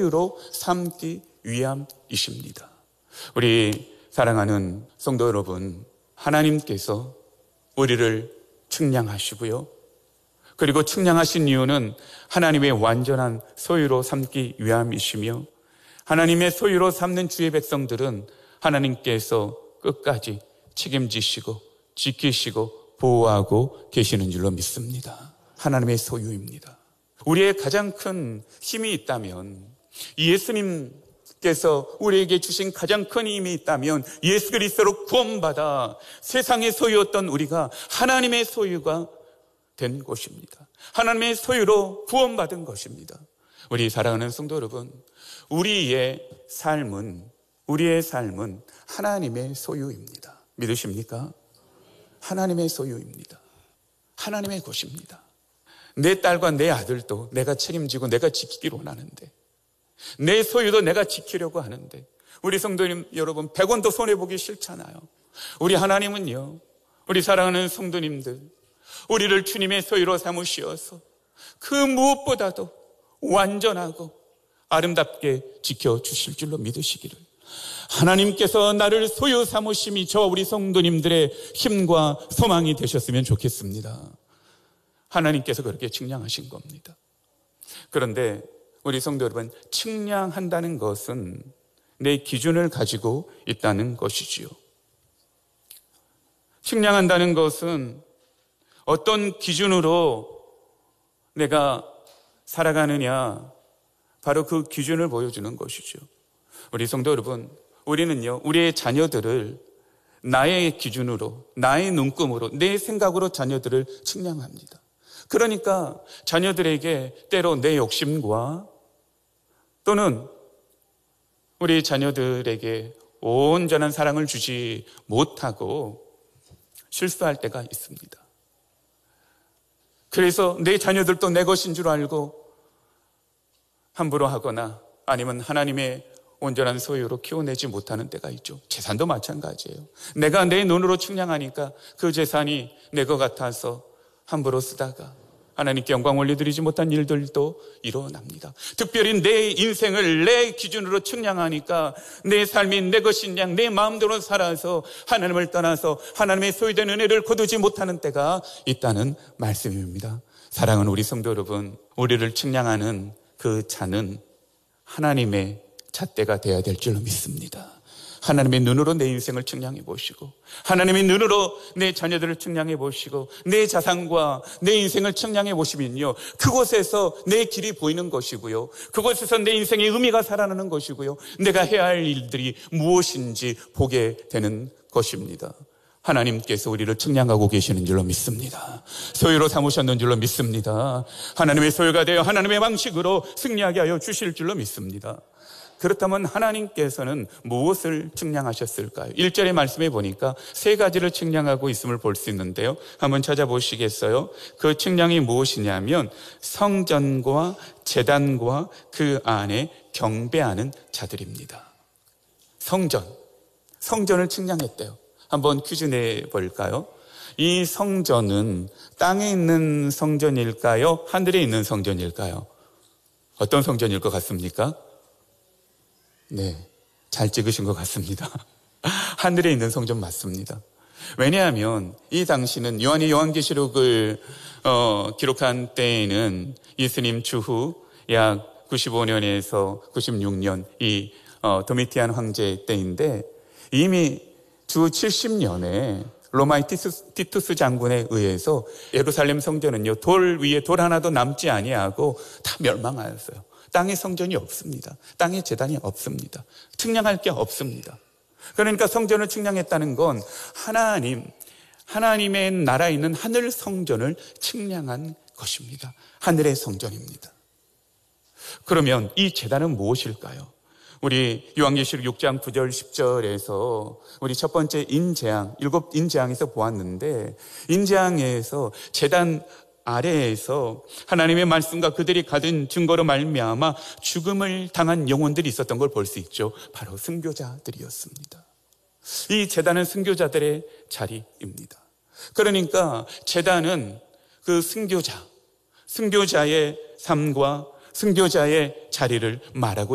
소유로 삼기 위함이십니다. 우리 사랑하는 성도 여러분, 하나님께서 우리를 측량하시고요. 그리고 측량하신 이유는 하나님의 완전한 소유로 삼기 위함이시며, 하나님의 소유로 삼는 주의 백성들은 하나님께서 끝까지 책임지시고 지키시고 보호하고 계시는 줄로 믿습니다. 하나님의 소유입니다. 우리의 가장 큰 힘이 있다면, 예수님께서 우리에게 주신 가장 큰 힘이 있다면 예수 그리스도로 구원받아 세상의 소유였던 우리가 하나님의 소유가 된 것입니다. 하나님의 소유로 구원받은 것입니다. 우리 사랑하는 성도 여러분, 우리의 삶은 하나님의 소유입니다. 믿으십니까? 하나님의 소유입니다. 하나님의 것입니다. 내 딸과 내 아들도 내가 책임지고 내가 지키기로 하는데, 내 소유도 내가 지키려고 하는데, 우리 성도님 여러분, 100원도 손해보기 싫잖아요. 우리 하나님은요, 우리 사랑하는 성도님들, 우리를 주님의 소유로 삼으시어서 그 무엇보다도 완전하고 아름답게 지켜주실 줄로 믿으시기를, 하나님께서 나를 소유 삼으심이 저와 우리 성도님들의 힘과 소망이 되셨으면 좋겠습니다. 하나님께서 그렇게 측량하신 겁니다. 그런데 우리 성도 여러분, 측량한다는 것은 내 기준을 가지고 있다는 것이지요. 측량한다는 것은 어떤 기준으로 내가 살아가느냐, 바로 그 기준을 보여주는 것이죠. 우리 성도 여러분, 우리는요, 우리의 자녀들을 나의 기준으로, 나의 눈금으로, 내 생각으로 자녀들을 측량합니다. 그러니까 자녀들에게 때로 내 욕심과 또는 우리 자녀들에게 온전한 사랑을 주지 못하고 실수할 때가 있습니다. 그래서 내 자녀들도 내 것인 줄 알고 함부로 하거나 아니면 하나님의 온전한 소유로 키워내지 못하는 때가 있죠. 재산도 마찬가지예요. 내가 내 눈으로 측량하니까 그 재산이 내 것 같아서 함부로 쓰다가 하나님께 영광 올려드리지 못한 일들도 일어납니다. 특별히 내 인생을 내 기준으로 측량하니까 내 삶이 내 것인 양 내 마음대로 살아서 하나님을 떠나서 하나님의 소유된 은혜를 거두지 못하는 때가 있다는 말씀입니다. 사랑하는 우리 성도 여러분, 우리를 측량하는 그 자는 하나님의 잣대가 되어야 될 줄로 믿습니다. 하나님의 눈으로 내 인생을 측량해 보시고, 하나님의 눈으로 내 자녀들을 측량해 보시고, 내 자산과 내 인생을 측량해 보시면요, 그곳에서 내 길이 보이는 것이고요, 그곳에서 내 인생의 의미가 살아나는 것이고요, 내가 해야 할 일들이 무엇인지 보게 되는 것입니다. 하나님께서 우리를 측량하고 계시는 줄로 믿습니다. 소유로 삼으셨는 줄로 믿습니다. 하나님의 소유가 되어 하나님의 방식으로 승리하게 하여 주실 줄로 믿습니다. 그렇다면 하나님께서는 무엇을 측량하셨을까요? 1절의 말씀에 보니까 세 가지를 측량하고 있음을 볼 수 있는데요. 한번 찾아보시겠어요? 그 측량이 무엇이냐면 성전과 제단과 그 안에 경배하는 자들입니다. 성전을 측량했대요. 한번 퀴즈 내볼까요? 이 성전은 땅에 있는 성전일까요? 하늘에 있는 성전일까요? 어떤 성전일 것 같습니까? 네, 잘 찍으신 것 같습니다. 하늘에 있는 성전 맞습니다. 왜냐하면 이 당시는 요한이 요한계시록을 기록한 때에는 예수님 추후 약 95년에서 96년 이 도미티안 황제 때인데, 이미 주 70년에 로마의 티투스 장군에 의해서 예루살렘 성전은요, 돌 위에 돌 하나도 남지 아니하고 다 멸망하였어요. 땅에 성전이 없습니다. 땅에 제단이 없습니다. 측량할 게 없습니다. 그러니까 성전을 측량했다는 건 하나님의 나라에 있는 하늘 성전을 측량한 것입니다. 하늘의 성전입니다. 그러면 이 제단은 무엇일까요? 우리 요한계시록 6장 9절 10절에서 우리 첫 번째 인재앙, 7인재앙에서 보았는데, 인재앙에서 제단 아래에서 하나님의 말씀과 그들이 가진 증거로 말미암아 죽음을 당한 영혼들이 있었던 걸 볼 수 있죠. 바로 순교자들이었습니다. 이 제단은 순교자들의 자리입니다. 그러니까 제단은 그 순교자의 삶과 순교자의 자리를 말하고